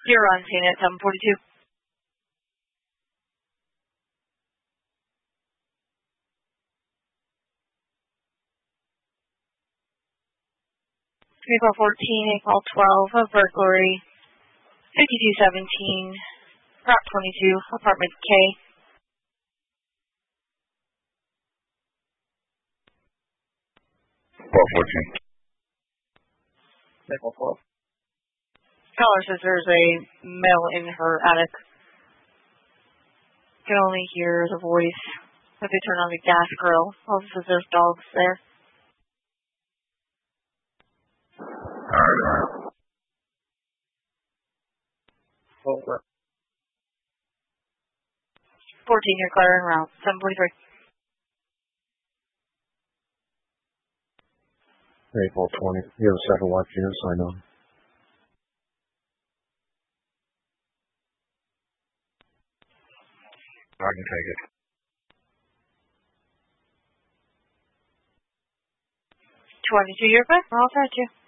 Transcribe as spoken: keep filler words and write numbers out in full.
You're on scene at seven forty-two. April fourteen, April twelve, a burglary. fifty-two seventeen, Route twenty-two, apartment K. twelve fourteen. April twelve. Caller says there's a male in her attic. Can only hear the voice if they turn on the gas grill. Also says there's dogs there. Alright. Over. fourteen, you're clearing route. seven forty-three. April twenty. You have a second watch unit, so I know. I can take it. twenty-two, you're good. I'll touch you.